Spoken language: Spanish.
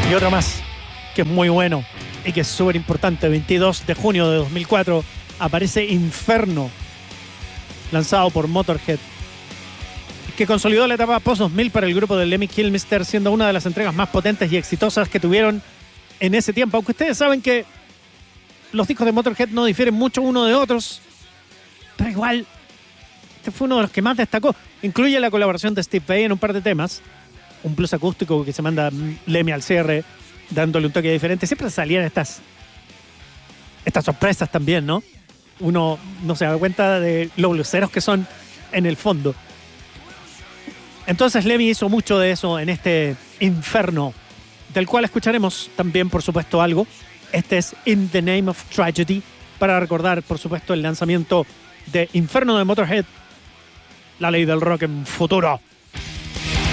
Y otro más, que es muy bueno y que es súper importante. 22 de junio de 2004 aparece Inferno, lanzado por Motorhead, que consolidó la etapa post-2000 para el grupo de Lemmy Kilmister, siendo una de las entregas más potentes y exitosas que tuvieron en ese tiempo. Aunque ustedes saben que los discos de Motorhead no difieren mucho uno de otros, pero igual, este fue uno de los que más destacó. Incluye la colaboración de Steve Vai en un par de temas, un blues acústico que se manda Lemmy al cierre, dándole un toque diferente. Siempre salían estas sorpresas también, ¿no? Uno no se da cuenta de los blueseros que son en el fondo. Entonces Lemmy hizo mucho de eso en este Inferno, del cual escucharemos también, por supuesto, algo. Este es In the Name of Tragedy, para recordar, por supuesto, el lanzamiento de Inferno de Motorhead, la ley del rock en futuro.